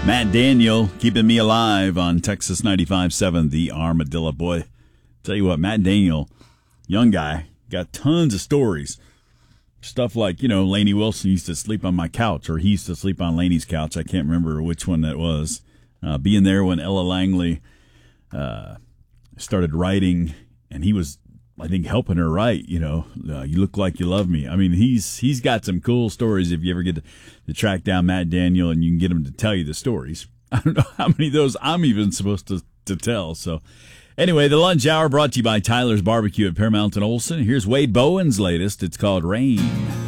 Matt Daniel keeping me alive on Texas 95.7, the Armadillo. Boy, tell you what, Matt Daniel, young guy, got tons of stories. Stuff like, Lainey Wilson used to sleep on my couch, or he used to sleep on Lainey's couch. I can't remember which one that was. Being there when Ella Langley started writing, and he was, I think, helping her write, You Look Like You Love Me. I mean, he's got some cool stories if you ever get to track down Matt Daniel and you can get him to tell you the stories. I don't know how many of those I'm even supposed to tell. So anyway, the lunch hour brought to you by Tyler's Barbecue at Paramount and Olson. Here's Wade Bowen's latest. It's called Rain.